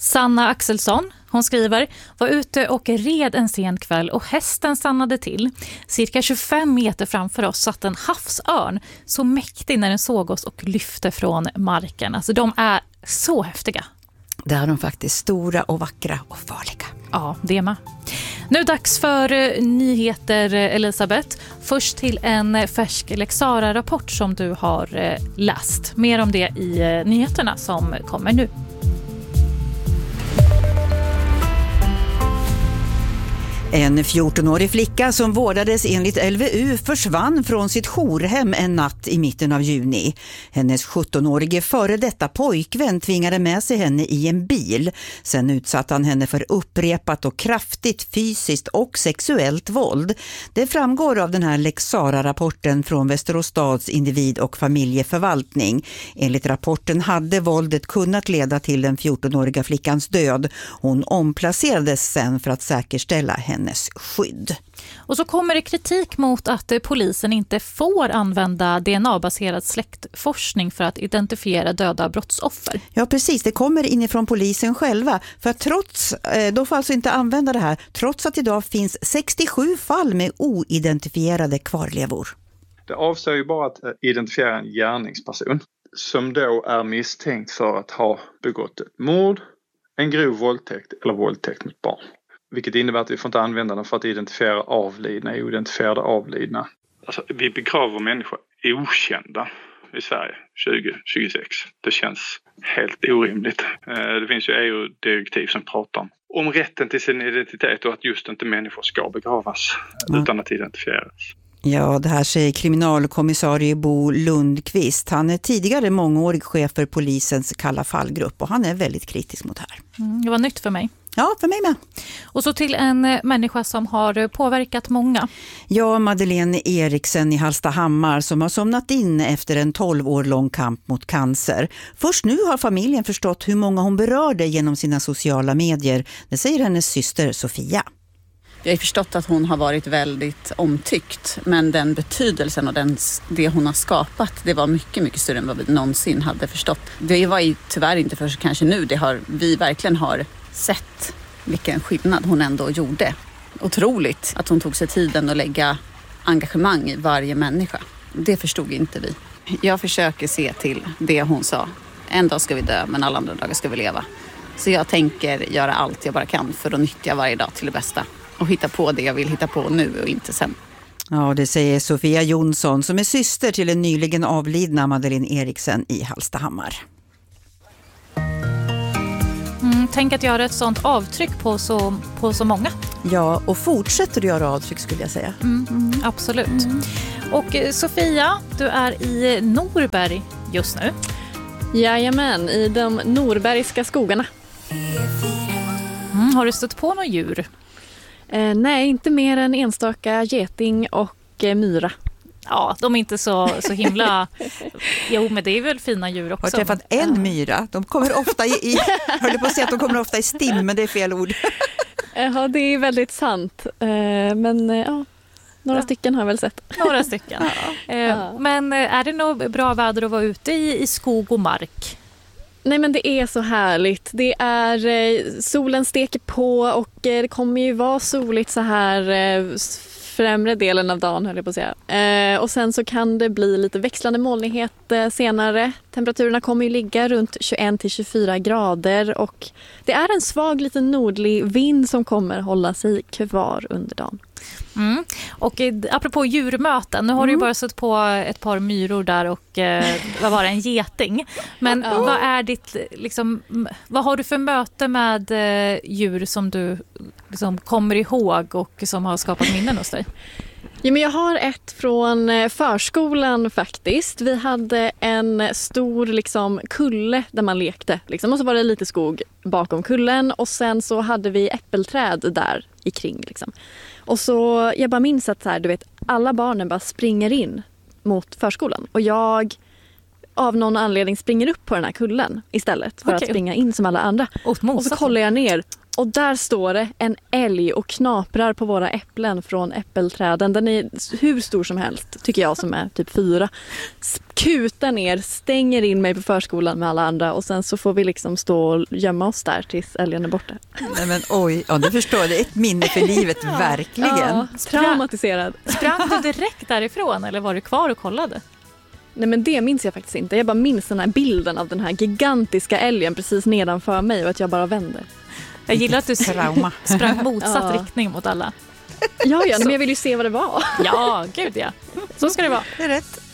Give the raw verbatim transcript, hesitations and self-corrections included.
Sanna Axelsson, hon skriver, var ute och red en sen kväll och hästen stannade till. Cirka tjugofem meter framför oss satt en havsörn, så mäktig när den såg oss och lyfte från marken. Alltså de är så häftiga. Det är de faktiskt, stora och vackra och farliga. Ja, det är med. Nu dags för uh, nyheter, Elisabeth. Först till en färsk Lexara-rapport som du har uh, läst. Mer om det i uh, nyheterna som kommer nu. En fjortonårig flicka som vårdades enligt L V U försvann från sitt jourhem en natt i mitten av juni. Hennes sjuttonårige före detta pojkvän tvingade med sig henne i en bil. Sen utsatte han henne för upprepat och kraftigt fysiskt och sexuellt våld. Det framgår av den här Lexara-rapporten från Västerås stads individ- och familjeförvaltning. Enligt rapporten hade våldet kunnat leda till den fjortonåriga flickans död. Hon omplacerades sen för att säkerställa henne skydd. Och så kommer det kritik mot att polisen inte får använda D N A-baserad släktforskning för att identifiera döda brottsoffer. Ja, precis. Det kommer inifrån polisen själva. För trots, de får alltså inte använda det här, trots att idag finns sextiosju fall med oidentifierade kvarlevor. Det avser ju bara att identifiera en gärningsperson som då är misstänkt för att ha begått ett mord, en grov våldtäkt eller våldtäkt mot barn. Vilket innebär att vi får inte använda den för att identifiera avlidna, oidentifierade avlidna. Alltså, vi begraver människor okända i Sverige tjugo tjugosex. Det känns helt orimligt. Det finns ju E U-direktiv som pratar om, om rätten till sin identitet och att just inte människor ska begravas mm. utan att identifieras. Ja, det här säger kriminalkommissarie Bo Lundqvist. Han är tidigare mångårig chef för polisens kalla fallgrupp och han är väldigt kritisk mot det här. Mm, det var nytt för mig. Ja, för mig med. Och så till en människa som har påverkat många. Ja, Madeleine Eriksen i Hallstahammar som har somnat in efter en tolv år lång kamp mot cancer. Först nu har familjen förstått hur många hon berörde genom sina sociala medier. Det säger hennes syster Sofia. Jag har förstått att hon har varit väldigt omtyckt, men den betydelsen och den, det hon har skapat, det var mycket, mycket större än vad vi någonsin hade förstått. Det var ju tyvärr inte först kanske nu, det har, vi verkligen har sett vilken skillnad hon ändå gjorde. Otroligt att hon tog sig tiden att lägga engagemang i varje människa. Det förstod inte vi. Jag försöker se till det hon sa. En dag ska vi dö, men alla andra dagar ska vi leva. Så jag tänker göra allt jag bara kan för att nyttja varje dag till det bästa. Och hitta på det jag vill hitta på nu och inte sen. Ja, det säger Sofia Jonsson som är syster till den nyligen avlidna Madeleine Eriksen i Hallstahammar. Mm, tänk att göra ett sånt avtryck på så, på så många. Ja, och fortsätter du göra avtryck skulle jag säga. Mm, mm, absolut. Mm. Och Sofia, du är i Norberg just nu. Jajamän, i de norbergska skogarna. Mm, har du stött på några djur? Eh, nej, inte mer än enstaka geting och eh, myra. Ja, de är inte så, så himla... Jo, men det är väl fina djur också. Har du träffat en ja. myra? De kommer ofta i... i hörde på att säga att de kommer ofta i stim, men det är fel ord. Ja, det är väldigt sant. Eh, men eh, ja, några ja. stycken har jag väl sett. Några stycken. Ja. Eh, ja. Men är det nog bra väder att vara ute i, i skog och mark? Nej, men det är så härligt. Det är eh, solen steker på och eh, det kommer ju vara soligt så här eh, främre delen av dagen, höll jag på att säga. Eh, och sen så kan det bli lite växlande molnighet eh, senare. Temperaturerna kommer ju ligga runt tjugoett till tjugofyra grader och det är en svag liten nordlig vind som kommer hålla sig kvar under dagen. Mm. Och eh, apropå djurmöten, nu har mm. du ju bara sett på ett par myror där och eh, vad var det, en geting. Men ja. vad är ditt, liksom, vad har du för möte med eh, djur som du liksom, kommer ihåg och som har skapat minnen hos dig? Ja, men jag har ett från förskolan faktiskt. Vi hade en stor liksom, kulle där man lekte. Liksom. Och så var det lite skog bakom kullen. Och sen så hade vi äppelträd där i kring. Liksom. Och så jag bara minns att så här, du vet, alla barnen bara springer in mot förskolan. Och jag av någon anledning springer upp på den här kullen istället för okay. att springa in som alla andra. Och, och så kollar jag ner Och där står det en älg och knaprar på våra äpplen från äppelträden. Den är hur stor som helst, tycker jag som är typ fyra. Kutar ner, stänger in mig på förskolan med alla andra och sen så får vi liksom stå och gömma oss där tills älgen är borta. Nej, men oj, ja, det förstår jag. Det är ett minne för livet, ja. Verkligen. Ja, traumatiserad. Sprang du direkt därifrån eller var du kvar och kollade? Nej, men det minns jag faktiskt inte. Jag bara minns den här bilden av den här gigantiska älgen precis nedanför mig och att jag bara vänder. Jag gillar att du Trauma. sprang motsatt ja. riktning mot alla. Ja, ja, men jag vill ju se vad det var. Ja, gud ja. Så ska det vara. Det är rätt.